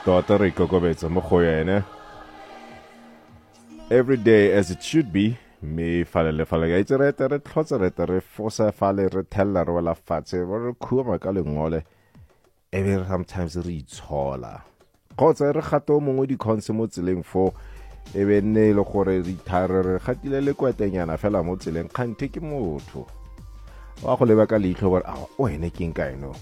Tota re ikokobetsa mo go yene. Every day as it should be, me fale le fale ga itse re tlhotse re fosa fale re tella re wela fatshe re khuma ka lengole ebe sometimes re itshola khotsa re gato mongwe di khonse mo tseleng fo ebe nne le gore re thare re gatile le kwetenyana fela mo tseleng khante ke motho wa go leba ka leitlho gore o ene ke nkaino.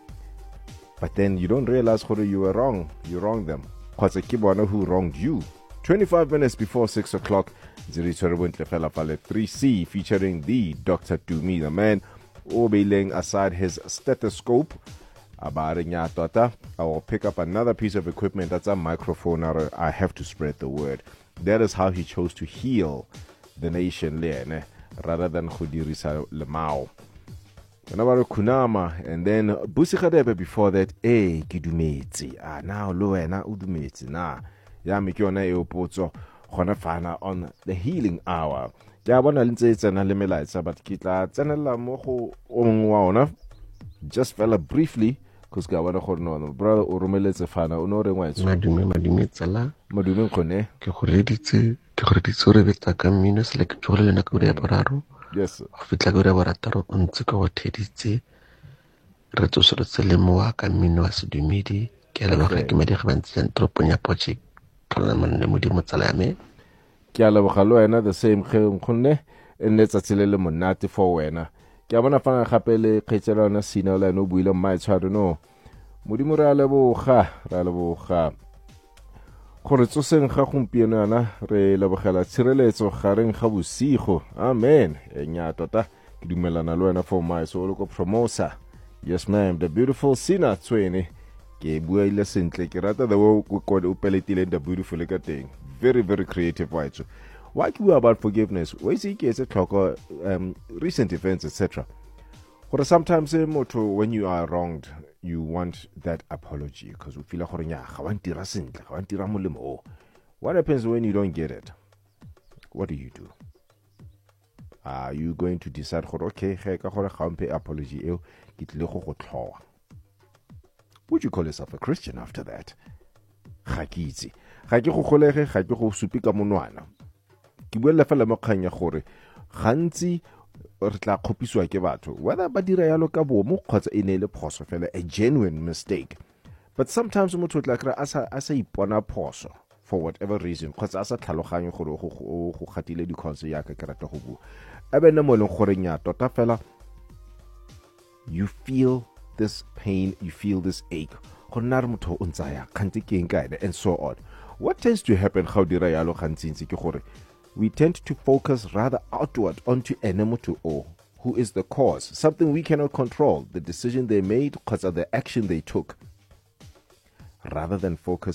But then you don't realize whether you were wrong. You wronged them. Khotsa ke bona who wronged you. 25 minutes before 6 o'clock, Zirichorobun Tlefela Fale 3C featuring the Dr. Dumi, the man who will be laying aside his stethoscope. I will pick up another piece of equipment. That's a microphone. I have to spread the word. That is how he chose to heal the nation rather than Khudirisa Lemao. Kunama, and then Busikadebe before that, Kidumeti. Now Loena Udumeti. Ya mikiona e opotso gona fana on the healing hour. Ya bona lentse tsena le melaetsa but ke tla tsenela mo go ongwa ona just fella briefly cuz ga bona gore no brother o romeletse fana o no re ngwa etso madume tsala madume khone ke go reditse re betsa ka mmino se le ke tsole le nako ya boraro. Yes go fitla go re borataro o ntse ka go theditse re tsosolotse le mo wa ka mmino wa sedumedi ke le ga ke medi ga bantse ntropong ya Potchefstroom le modimo tsala ya me ke a leboga le wena the same khone e nne tsatsile le monate for wena ke a bona fana gape le kgetsela ona sina la no buile mma tshware no modimo re a leboga gore tsoseng ga gompieno yana re lebogela tshireletso gareng ga bosigo amen nya tota ke dumelana le wena for my soul ko promosa. Yes ma'am, the beautiful Sina Tsweni ke bua ile sentle ke rata the way o peletile the beautiful ka teng. Very very creative white. Why ke bua about forgiveness? Why is it a tlhoko recent events etc. Gore sometimes motho when you are wronged you want that apology because you feel gore nya ga wa ntira sentle ga wa ntira molemo. What happens when you don't get it? What do you do? Are you going to decide gore okay ge ka gore ga mpe apology eo ke tle go tlhoa? Would you call yourself a Christian after that? Ga ke itse ga ke go golege ga ke go supi ka monwana ke buela fela mo kganya gore gantsi re tla khopiswa ke batho whether ba dira yalo ka bomo kgotsa ene le phoso fela a genuine mistake. But sometimes motho tla kra asa ipona phoso for whatever reason kgotsa asa tlhaloganye gore go gatile di khonse ya ka rata go bua ebe nne mo leng gore nya tota fela you feel this pain, you feel this ache. And so on. What tends to happen? We tend to focus rather outward onto Enemoto O, who is the cause, something we cannot control, the decision they made because of the action they took, rather than focus